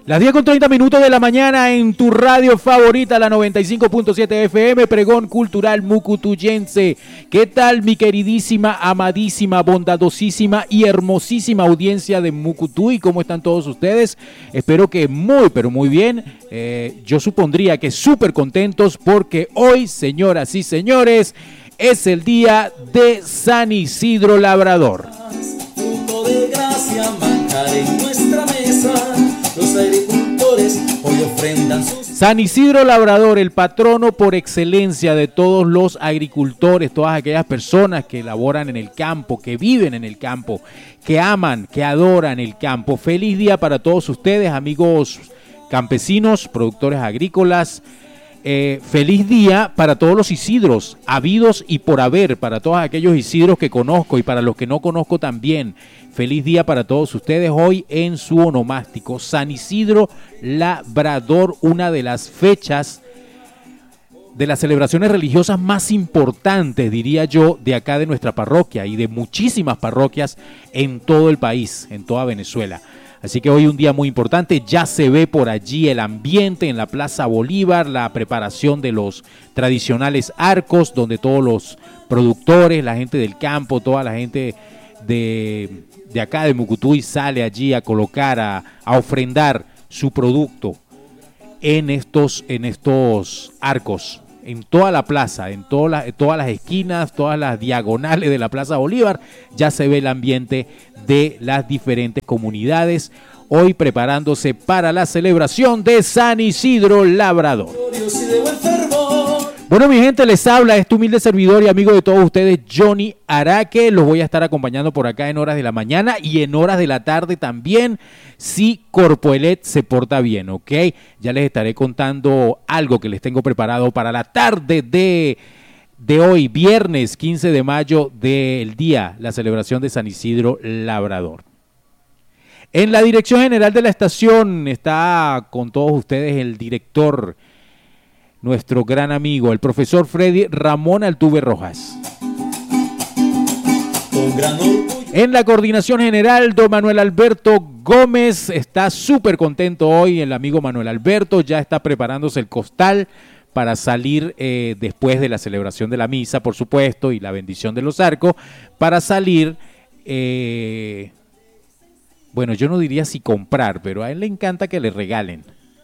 Las 10:30 de la mañana en tu radio favorita, la 95.7 FM, Pregón Cultural Mucutuyense. ¿Qué tal, mi queridísima, amadísima, bondadosísima y hermosísima audiencia de Mucutuy? ¿Cómo están todos ustedes? Espero que muy, pero muy bien. Yo supondría que súper contentos porque hoy, señoras y señores, es el día de San Isidro Labrador. Fruto de gracia, manjar en nuestra mesa. Los agricultores hoy ofrendan sus... San Isidro Labrador, el patrono por excelencia de todos los agricultores, todas aquellas personas que laboran en el campo, que viven en el campo, que aman, que adoran el campo. Feliz día para todos ustedes, amigos campesinos, productores agrícolas. Feliz día para todos los Isidros, habidos y por haber, para todos aquellos Isidros que conozco y para los que no conozco también. Feliz día para todos ustedes hoy en su onomástico. San Isidro Labrador, una de las fechas de las celebraciones religiosas más importantes, diría yo, de acá de nuestra parroquia y de muchísimas parroquias en todo el país, en toda Venezuela. Así que hoy un día muy importante, ya se ve por allí el ambiente en la Plaza Bolívar, la preparación de los tradicionales arcos, donde todos los productores, la gente del campo, toda la gente de acá de Mucutuy sale allí a colocar, a ofrendar su producto en estos arcos, en toda la plaza, en todas las esquinas, todas las diagonales de la Plaza Bolívar, ya se ve el ambiente de las diferentes comunidades, hoy preparándose para la celebración de San Isidro Labrador. Bueno, mi gente, les habla este humilde servidor y amigo de todos ustedes, Johnny Araque. Los voy a estar acompañando por acá en horas de la mañana y en horas de la tarde también, si Corpoelet se porta bien, ¿ok? Ya les estaré contando algo que les tengo preparado para la tarde de hoy, viernes 15 de mayo del día, la celebración de San Isidro Labrador. En la dirección general de la estación está con todos ustedes el director, nuestro gran amigo, el profesor Freddy Ramón Altuve Rojas. En la coordinación general, don Manuel Alberto Gómez. Está súper contento hoy el amigo Manuel Alberto, ya está preparándose el costal para salir después de la celebración de la misa, por supuesto, y la bendición de los arcos, para salir, bueno, yo no diría si comprar, pero a él le encanta que le regalen.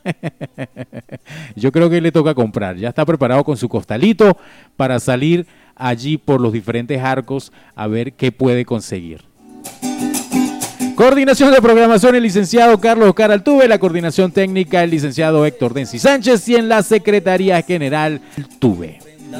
Yo creo que le toca comprar, ya está preparado con su costalito para salir allí por los diferentes arcos a ver qué puede conseguir. Coordinación de programación, el licenciado Carlos Oscar Altuve, la coordinación técnica, el licenciado Héctor Densi Sánchez, y en la Secretaría General Altuve.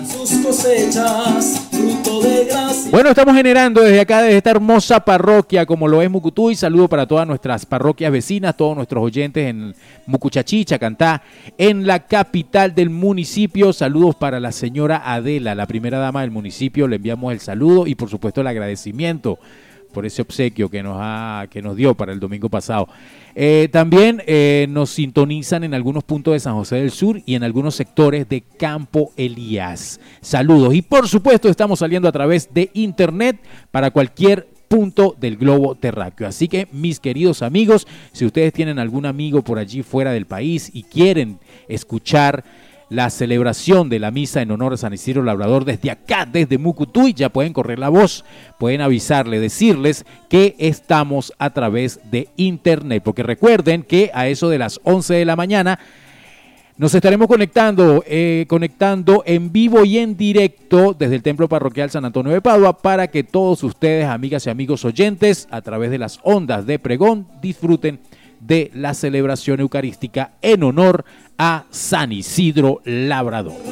Bueno, estamos generando desde acá, desde esta hermosa parroquia como lo es Mucutuy. Saludo para todas nuestras parroquias vecinas, todos nuestros oyentes en Mucuchachí, Chacantá, en la capital del municipio. Saludos para la señora Adela, la primera dama del municipio. Le enviamos el saludo y por supuesto el agradecimiento por ese obsequio que nos dio para el domingo pasado. También nos sintonizan en algunos puntos de San José del Sur y en algunos sectores de Campo Elías. Saludos. Y por supuesto estamos saliendo a través de internet para cualquier punto del globo terráqueo. Así que, mis queridos amigos, si ustedes tienen algún amigo por allí fuera del país y quieren escuchar la celebración de la misa en honor a San Isidro Labrador desde acá, desde Mucutuy, ya pueden correr la voz, pueden avisarle, decirles que estamos a través de internet, porque recuerden que a eso de las 11 de la mañana nos estaremos conectando en vivo y en directo desde el Templo Parroquial San Antonio de Padua para que todos ustedes, amigas y amigos oyentes, a través de las ondas de Pregón, disfruten de la celebración eucarística en honor a San Isidro Labrador.